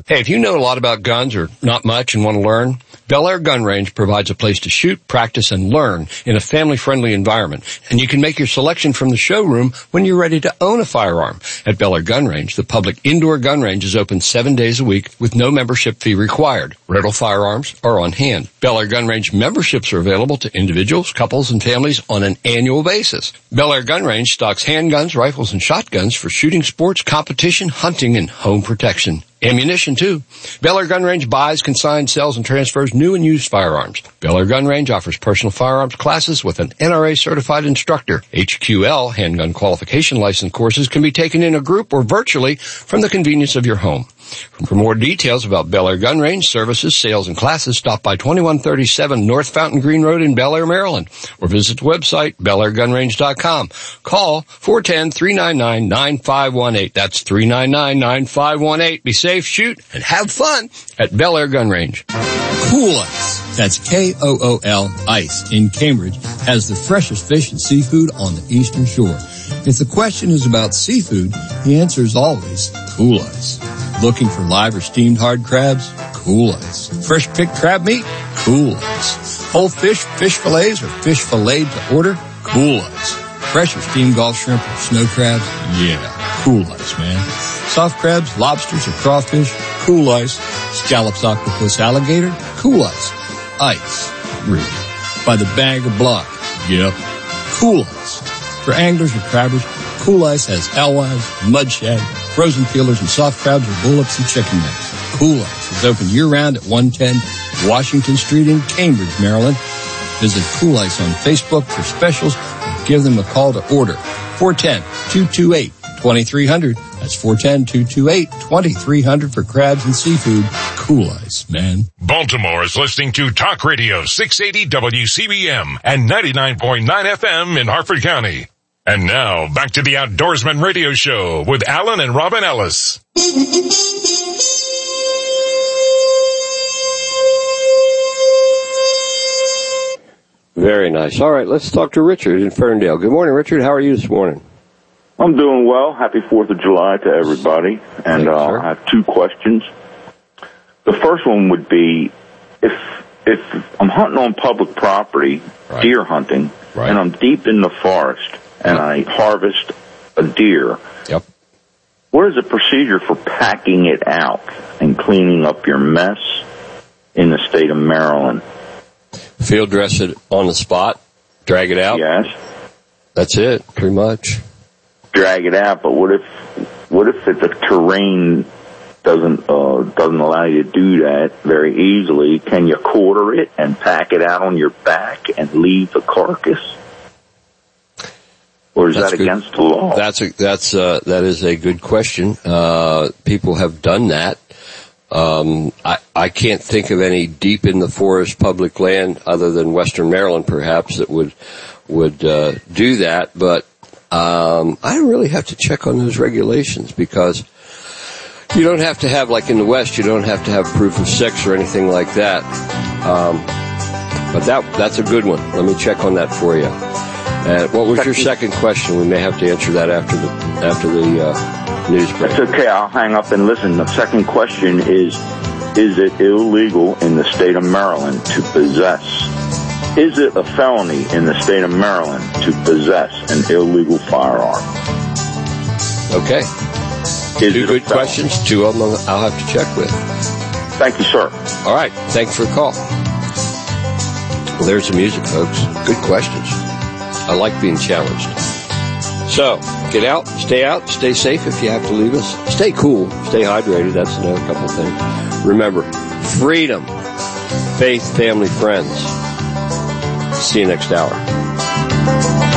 Hey, if you know a lot about guns or not much and want to learn, Bel Air Gun Range provides a place to shoot, practice, and learn in a family-friendly environment. And you can make your selection from the showroom when you're ready to own a firearm. At Bel Air Gun Range, the public indoor gun range is open 7 days a week with no membership fee required. Rental firearms are on hand. Bel Air Gun Range memberships are available to individuals, couples, and families on an annual basis. Bel Air Gun Range stocks handguns, rifles, and shotguns for shooting sports, competition, hunting, and home protection. Ammunition, too. Bel Air Gun Range buys, consigns, sells, and transfers new and used firearms. Bel Air Gun Range offers personal firearms classes with an NRA-certified instructor. HQL, handgun qualification license courses, can be taken in a group or virtually from the convenience of your home. For more details about Bel Air Gun Range services, sales, and classes, stop by 2137 North Fountain Green Road in Bel Air, Maryland, or visit the website, BelAirGunRange.com. Call 410-399-9518. That's 399-9518. Be safe, shoot, and have fun at Bel Air Gun Range. Cool Ice, that's Kool Ice, in Cambridge, has the freshest fish and seafood on the Eastern Shore. If the question is about seafood, the answer is always Cool Ice. Looking for live or steamed hard crabs? Cool Ice. Fresh picked crab meat? Cool Ice. Whole fish, fish fillets, or fish filleted to order? Cool Ice. Fresh or steamed Gulf shrimp or snow crabs? Yeah, Cool Ice, man. Soft crabs, lobsters, or crawfish? Cool Ice. Scallops, octopus, alligator? Cool Ice. Ice. Really. By the bag or block? Yep. Cool Ice. For anglers or crabbers, Cool Ice has alewives, mud shad, frozen peelers, and soft crabs or bullets and chicken necks. Cool Ice is open year-round at 110 Washington Street in Cambridge, Maryland. Visit Cool Ice on Facebook for specials or give them a call to order. 410-228-2300. That's 410-228-2300 for crabs and seafood. Cool Ice, man. Baltimore is listening to Talk Radio 680 WCBM and 99.9 FM in Harford County. And now, back to the Outdoorsman Radio Show with Alan and Robin Ellis. Very nice. All right, let's talk to Richard in Ferndale. Good morning, Richard. How are you this morning? I'm doing well. Happy 4th of July to everybody. And I have two questions. The first one would be, if I'm hunting on public property, deer hunting, and I'm deep in the forest, and I harvest a deer, what is the procedure for packing it out and cleaning up your mess in the state of Maryland? Field dress it on the spot, drag it out? Yes. That's it, pretty much. Drag it out, but what if the terrain doesn't allow you to do that very easily? Can you quarter it and pack it out on your back and leave the carcass? Or is that against the law? That is a good question. People have done that. I can't think of any deep in the forest public land other than Western Maryland, perhaps, that would do that. But I really have to check on those regulations, because you don't have to have, like in the West, you don't have to have proof of sex or anything like that. But that's a good one. Let me check on that for you. What was your second question? We may have to answer that after the news break. That's okay. I'll hang up and listen. The second question is it illegal in the state of Maryland to possess? Is it a felony in the state of Maryland to possess an illegal firearm? Okay. Two good questions. Two of them I'll have to check with. Thank you, sir. All right. Thanks for the call. Well, there's the music, folks. Good questions. I like being challenged. So, get out, stay safe if you have to leave us. Stay cool, stay hydrated. That's another couple of things. Remember, freedom, faith, family, friends. See you next hour.